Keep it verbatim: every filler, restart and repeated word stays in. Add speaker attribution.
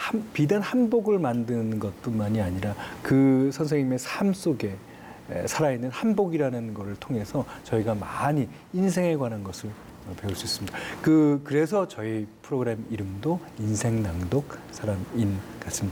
Speaker 1: 한, 비단 한복을 만드는 것뿐만이 아니라 그 선생님의 삶 속에 에, 살아있는 한복이라는 것을 통해서 저희가 많이 인생에 관한 것을 배울 수 있습니다. 그, 그래서 저희 프로그램 이름도 인생 낭독 사람인 같습니다.